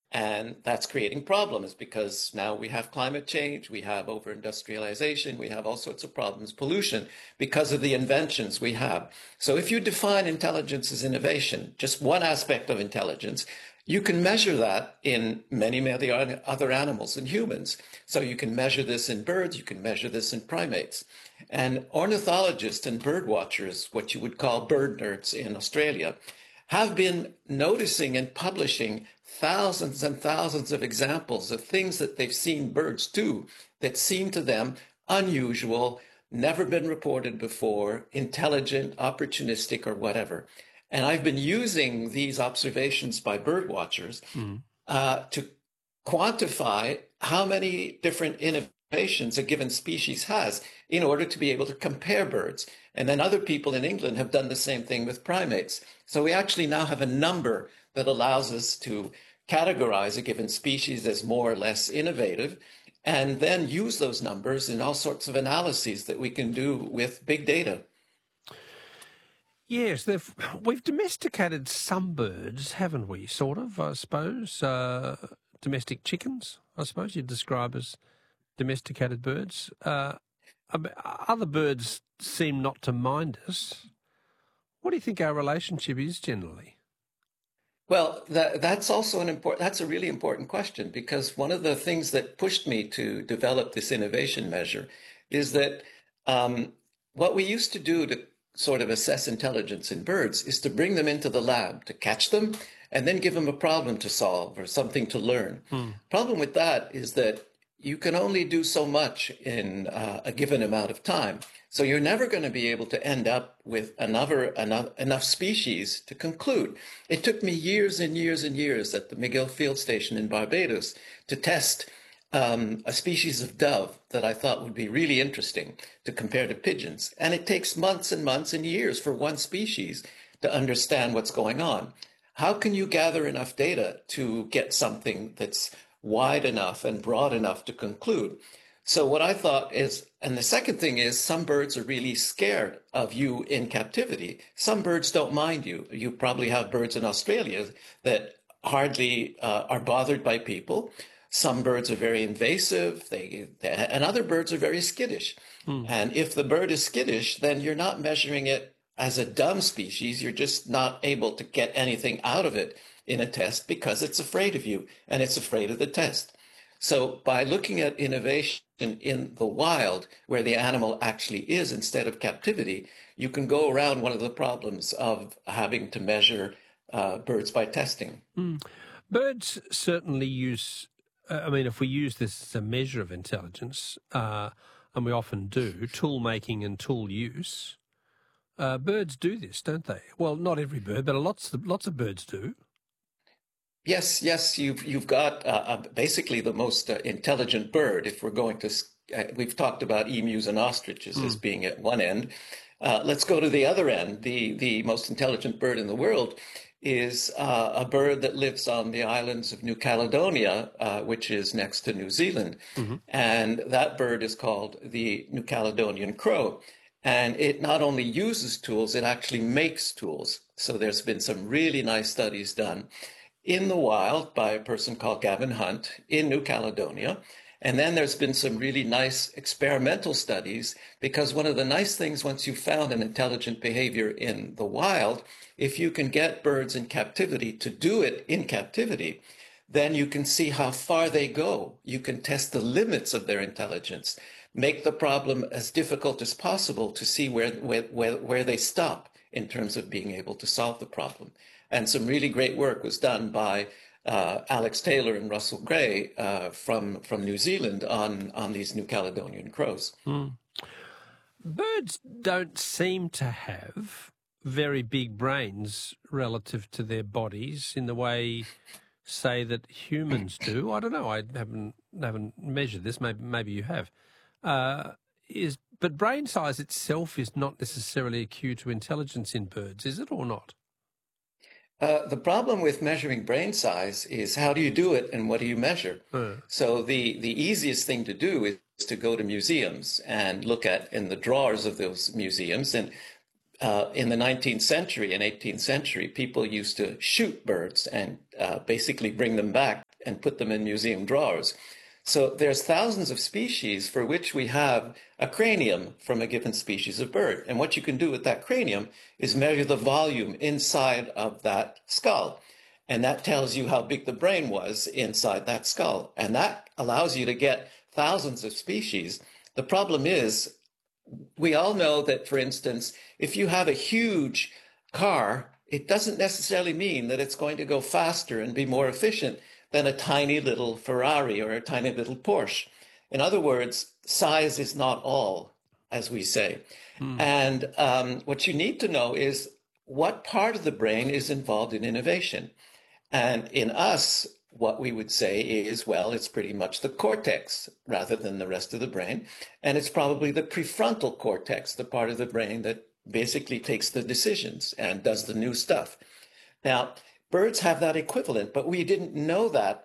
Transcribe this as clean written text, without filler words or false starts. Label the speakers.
Speaker 1: And that's creating problems because now we have climate change, we have over-industrialization, we have all sorts of problems, pollution, because of the inventions we have. So if you define intelligence as innovation, just one aspect of intelligence, you can measure that in many, many other animals and humans. So you can measure this in birds, you can measure this in primates. And ornithologists and bird watchers, what you would call bird nerds in Australia, have been noticing and publishing thousands and thousands of examples of things that they've seen birds do that seem to them unusual, never been reported before, intelligent, opportunistic, or whatever. And I've been using these observations by bird watchers to quantify how many different innovations a given species has in order to be able to compare birds. And then other people in England have done the same thing with primates. So we actually now have a number that allows us to categorize a given species as more or less innovative, and then use those numbers in all sorts of analyses that we can do with big data.
Speaker 2: Yes, we've domesticated some birds, haven't we, sort of, I suppose. Domestic chickens, I suppose you'd describe as domesticated birds. Other birds seem not to mind us. What do you think our relationship is generally?
Speaker 1: Well, that's also that's a really important question, because one of the things that pushed me to develop this innovation measure is that what we used to do to sort of assess intelligence in birds is to bring them into the lab, to catch them, and then give them a problem to solve or something to learn. Problem with that is that you can only do so much in a given amount of time. So you're never going to be able to end up with enough species to conclude. It took me years and years and years at the McGill Field Station in Barbados to test a species of dove that I thought would be really interesting to compare to pigeons. And it takes months and months and years for one species to understand what's going on. How can you gather enough data to get something that's wide enough and broad enough to conclude? So what I thought is, and the second thing is, some birds are really scared of you in captivity. Some birds don't mind you. You probably have birds in Australia that hardly are bothered by people. Some birds are very invasive, and other birds are very skittish. And if the bird is skittish, then you're not measuring it as a dumb species. You're just not able to get anything out of it in a test because it's afraid of you and it's afraid of the test. So by looking at innovation in the wild, where the animal actually is instead of captivity, you can go around one of the problems of having to measure birds by testing.
Speaker 2: Birds certainly use, if we use this as a measure of intelligence, and we often do, tool making and tool use, birds do this, don't they? Well, not every bird, but lots of birds do.
Speaker 1: Yes, you've got basically the most intelligent bird. If we're going to, we've talked about emus and ostriches as being at one end. Let's go to the other end. The most intelligent bird in the world is a bird that lives on the islands of New Caledonia, which is next to New Zealand. And that bird is called the New Caledonian crow. And it not only uses tools, it actually makes tools. So there's been some really nice studies done in the wild by a person called Gavin Hunt in New Caledonia. And then there's been some really nice experimental studies, because one of the nice things, once you've found an intelligent behavior in the wild, if you can get birds in captivity to do it in captivity, then you can see how far they go. You can test the limits of their intelligence, make the problem as difficult as possible to see where they stop in terms of being able to solve the problem. And some really great work was done by Alex Taylor and Russell Gray from New Zealand on these New Caledonian crows.
Speaker 2: Birds don't seem to have very big brains relative to their bodies in the way, say, that humans do. I don't know. I haven't measured this. Maybe you have. But brain size itself is not necessarily a cue to intelligence in birds, is it, or not?
Speaker 1: The problem with measuring brain size is, how do you do it and what do you measure? So the easiest thing to do is to go to museums and look at in the drawers of those museums. And in the 19th century and 18th century, people used to shoot birds and basically bring them back and put them in museum drawers. So there's thousands of species for which we have a cranium from a given species of bird. And what you can do with that cranium is measure the volume inside of that skull. And that tells you how big the brain was inside that skull. And that allows you to get thousands of species. The problem is, we all know that, for instance, if you have a huge car, it doesn't necessarily mean that it's going to go faster and be more efficient than a tiny little Ferrari or a tiny little Porsche. In other words, size is not all, as we say. And what you need to know is what part of the brain is involved in innovation. And in us, what we would say is, well, it's pretty much the cortex rather than the rest of the brain. And it's probably the prefrontal cortex, the part of the brain that basically takes the decisions and does the new stuff. Now, birds have that equivalent, but we didn't know that